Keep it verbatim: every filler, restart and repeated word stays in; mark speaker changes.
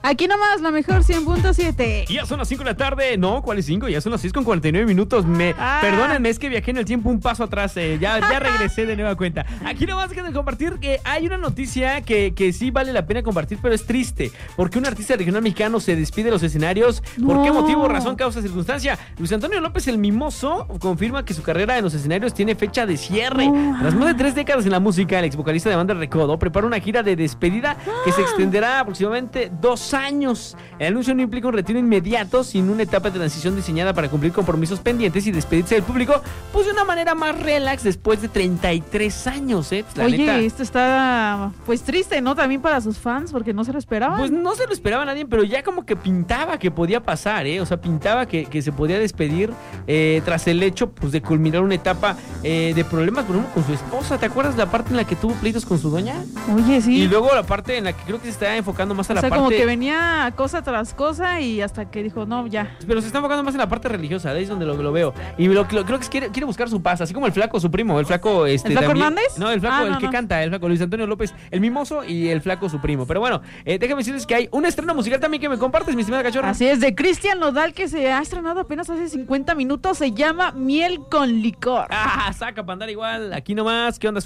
Speaker 1: Aquí nomás, la mejor cien punto siete.
Speaker 2: Ya son las cinco de la tarde. No, ¿cuáles cinco? Ya son las seis con cuarenta y nueve minutos. Me,
Speaker 1: ah.
Speaker 2: Perdónenme, es que viajé en el tiempo un paso atrás. Eh, ya, ya regresé de nueva cuenta. Aquí nomás quiero compartir que hay una noticia que, que sí vale la pena compartir, pero es triste. Porque un artista regional mexicano se despide de los escenarios.
Speaker 1: No.
Speaker 2: ¿Por qué motivo, razón, causa, circunstancia? Luis Antonio López, el Mimoso, confirma que su carrera en los escenarios tiene fecha de cierre.
Speaker 1: No.
Speaker 2: Tras más de tres décadas en la música, el ex vocalista de banda Recodo prepara una gira de despedida que se extenderá aproximadamente dos años. El anuncio no implica un retiro inmediato, sino una etapa de transición diseñada para cumplir compromisos pendientes y despedirse del público, pues de una manera más relax después de treinta y tres años, ¿eh? Pues, la
Speaker 1: Oye,
Speaker 2: neta,
Speaker 1: esto está pues triste, ¿no? También para sus fans, porque no se lo esperaban.
Speaker 2: pues no se lo esperaba nadie, pero ya como que pintaba que podía pasar, ¿eh? O sea, pintaba que, que se podía despedir eh, tras el hecho, pues, de culminar una etapa eh, de problemas, por ejemplo, con su esposa. ¿Te acuerdas la parte en la que tuvo pleitos con su doña?
Speaker 1: Oye, sí.
Speaker 2: Y luego la parte en la que creo que se está enfocando más a
Speaker 1: o
Speaker 2: la
Speaker 1: sea,
Speaker 2: parte...
Speaker 1: como que venía cosa tras cosa y hasta que dijo, no, ya.
Speaker 2: Pero se está enfocando más en la parte religiosa, ahí es donde lo, lo veo. Y lo, lo, creo que es, quiere, quiere buscar su paz, así como el flaco, su primo, el flaco... Este,
Speaker 1: ¿El flaco
Speaker 2: también,
Speaker 1: Hernández?
Speaker 2: No, el flaco,
Speaker 1: Ah,
Speaker 2: el
Speaker 1: no,
Speaker 2: que
Speaker 1: no.
Speaker 2: canta, el flaco Luis Antonio López, el Mimoso y el flaco, su primo. Pero bueno, eh, déjame decirles que hay un estreno musical también que me compartes, mi estimada cachorra.
Speaker 1: Así es, de Cristian Nodal, que se ha estrenado apenas hace cincuenta minutos, se llama Miel con Licor.
Speaker 2: Ah, saca para andar igual, aquí nomás, ¿qué onda?